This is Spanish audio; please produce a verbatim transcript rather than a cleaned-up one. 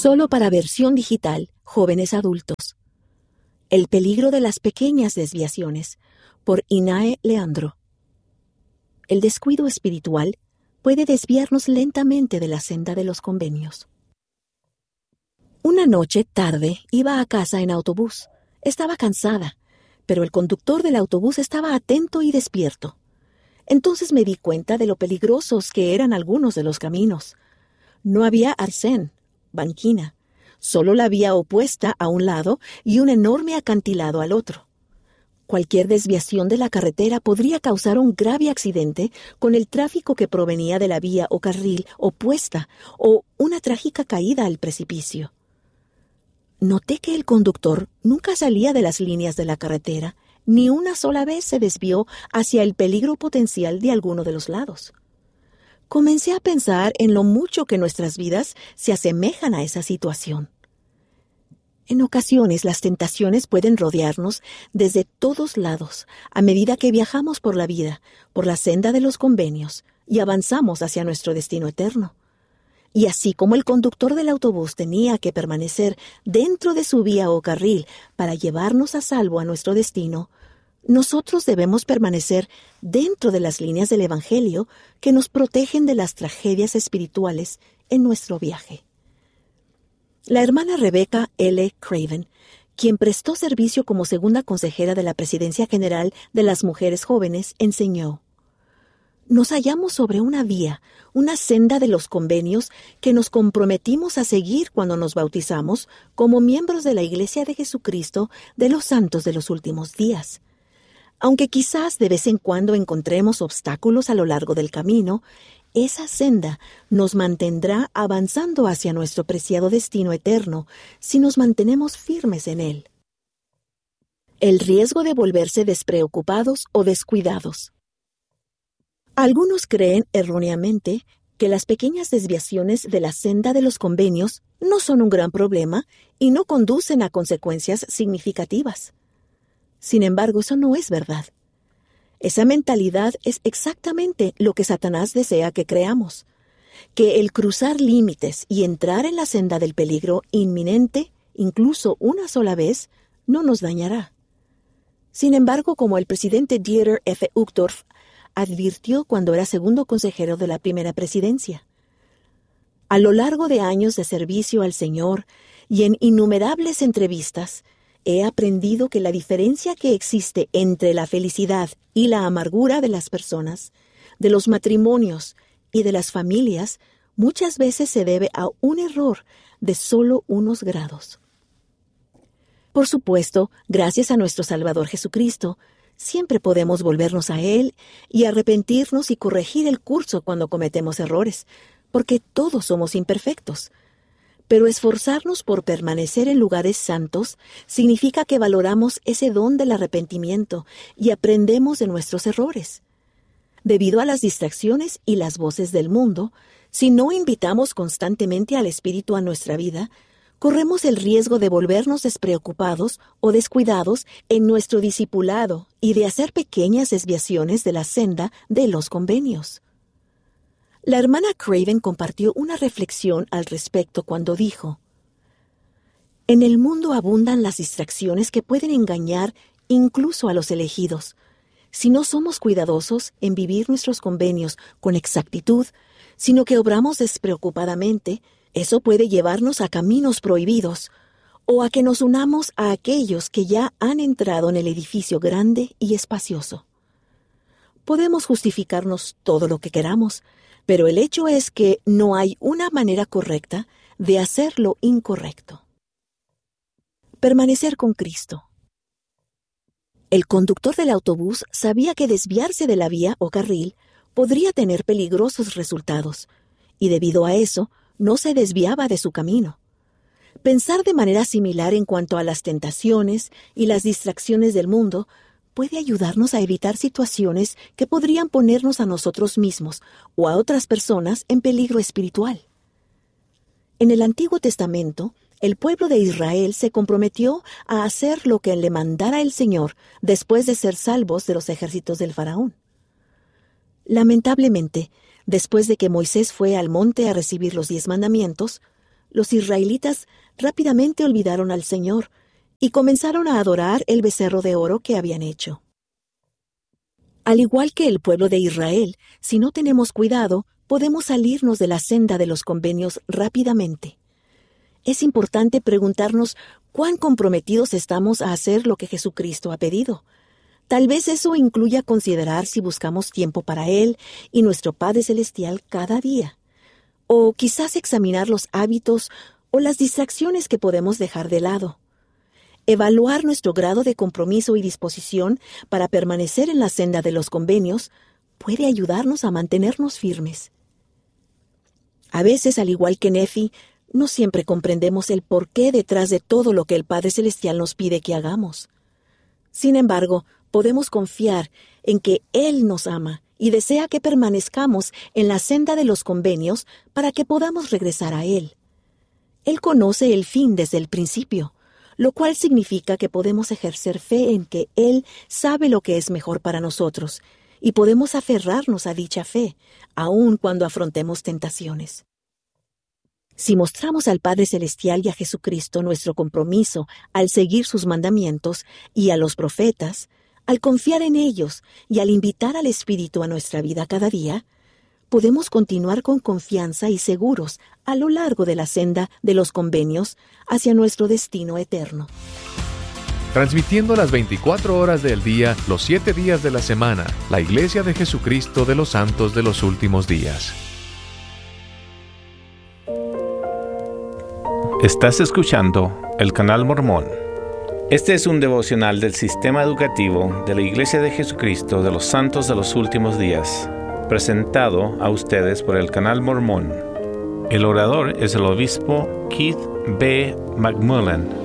Solo para versión digital, jóvenes adultos. El peligro de las pequeñas desviaciones, por Inae Leandro. El descuido espiritual puede desviarnos lentamente de la senda de los convenios. Una noche tarde iba a casa en autobús. Estaba cansada, pero el conductor del autobús estaba atento y despierto. Entonces me di cuenta de lo peligrosos que eran algunos de los caminos. No había arcén, banquina, solo la vía opuesta a un lado y un enorme acantilado al otro. Cualquier desviación de la carretera podría causar un grave accidente con el tráfico que provenía de la vía o carril opuesta o una trágica caída al precipicio. Noté que el conductor nunca salía de las líneas de la carretera, ni una sola vez se desvió hacia el peligro potencial de alguno de los lados. Comencé a pensar en lo mucho que nuestras vidas se asemejan a esa situación. En ocasiones las tentaciones pueden rodearnos desde todos lados a medida que viajamos por la vida, por la senda de los convenios, y avanzamos hacia nuestro destino eterno. Y así como el conductor del autobús tenía que permanecer dentro de su vía o carril para llevarnos a salvo a nuestro destino, nosotros debemos permanecer dentro de las líneas del Evangelio que nos protegen de las tragedias espirituales en nuestro viaje. La hermana Rebecca L. Craven, quien prestó servicio como segunda consejera de la Presidencia General de las Mujeres Jóvenes, enseñó: nos hallamos sobre una vía, una senda de los convenios que nos comprometimos a seguir cuando nos bautizamos como miembros de la Iglesia de Jesucristo de los Santos de los Últimos Días. Aunque quizás de vez en cuando encontremos obstáculos a lo largo del camino, esa senda nos mantendrá avanzando hacia nuestro preciado destino eterno si nos mantenemos firmes en él. El riesgo de volverse despreocupados o descuidados. Algunos creen erróneamente que las pequeñas desviaciones de la senda de los convenios no son un gran problema y no conducen a consecuencias significativas. Sin embargo, eso no es verdad. Esa mentalidad es exactamente lo que Satanás desea que creamos, que el cruzar límites y entrar en la senda del peligro inminente, incluso una sola vez, no nos dañará. Sin embargo, como el presidente Dieter F. Uchtdorf advirtió cuando era segundo consejero de la primera presidencia, a lo largo de años de servicio al Señor y en innumerables entrevistas, he aprendido que la diferencia que existe entre la felicidad y la amargura de las personas, de los matrimonios y de las familias, muchas veces se debe a un error de solo unos grados. Por supuesto, gracias a nuestro Salvador Jesucristo, siempre podemos volvernos a Él y arrepentirnos y corregir el curso cuando cometemos errores, porque todos somos imperfectos. Pero esforzarnos por permanecer en lugares santos significa que valoramos ese don del arrepentimiento y aprendemos de nuestros errores. Debido a las distracciones y las voces del mundo, si no invitamos constantemente al Espíritu a nuestra vida, corremos el riesgo de volvernos despreocupados o descuidados en nuestro discipulado y de hacer pequeñas desviaciones de la senda de los convenios. La hermana Craven compartió una reflexión al respecto cuando dijo: en el mundo abundan las distracciones que pueden engañar incluso a los elegidos. Si no somos cuidadosos en vivir nuestros convenios con exactitud, sino que obramos despreocupadamente, eso puede llevarnos a caminos prohibidos o a que nos unamos a aquellos que ya han entrado en el edificio grande y espacioso. Podemos justificarnos todo lo que queramos, pero el hecho es que no hay una manera correcta de hacer lo incorrecto. Permanecer con Cristo. El conductor del autobús sabía que desviarse de la vía o carril podría tener peligrosos resultados, y debido a eso, no se desviaba de su camino. Pensar de manera similar en cuanto a las tentaciones y las distracciones del mundo puede ayudarnos a evitar situaciones que podrían ponernos a nosotros mismos o a otras personas en peligro espiritual. En el Antiguo Testamento, el pueblo de Israel se comprometió a hacer lo que le mandara el Señor después de ser salvos de los ejércitos del faraón. Lamentablemente, después de que Moisés fue al monte a recibir los diez mandamientos, los israelitas rápidamente olvidaron al Señor y comenzaron a adorar el becerro de oro que habían hecho. Al igual que el pueblo de Israel, si no tenemos cuidado, podemos salirnos de la senda de los convenios rápidamente. Es importante preguntarnos cuán comprometidos estamos a hacer lo que Jesucristo ha pedido. Tal vez eso incluya considerar si buscamos tiempo para Él y nuestro Padre Celestial cada día. O quizás examinar los hábitos o las distracciones que podemos dejar de lado. Evaluar nuestro grado de compromiso y disposición para permanecer en la senda de los convenios puede ayudarnos a mantenernos firmes. A veces, al igual que Nefi, no siempre comprendemos el porqué detrás de todo lo que el Padre Celestial nos pide que hagamos. Sin embargo, podemos confiar en que Él nos ama y desea que permanezcamos en la senda de los convenios para que podamos regresar a Él. Él conoce el fin desde el principio, lo cual significa que podemos ejercer fe en que Él sabe lo que es mejor para nosotros y podemos aferrarnos a dicha fe, aun cuando afrontemos tentaciones. Si mostramos al Padre Celestial y a Jesucristo nuestro compromiso al seguir sus mandamientos y a los profetas, al confiar en ellos y al invitar al Espíritu a nuestra vida cada día, podemos continuar con confianza y seguros a lo largo de la senda de los convenios hacia nuestro destino eterno. Transmitiendo las veinticuatro horas del día, los siete días de la semana, la Iglesia de Jesucristo de los Santos de los Últimos Días. Estás escuchando el Canal Mormón. Este es un devocional del Sistema Educativo de la Iglesia de Jesucristo de los Santos de los Últimos Días, presentado a ustedes por el Canal Mormón. El orador es el obispo Keith B. McMullen.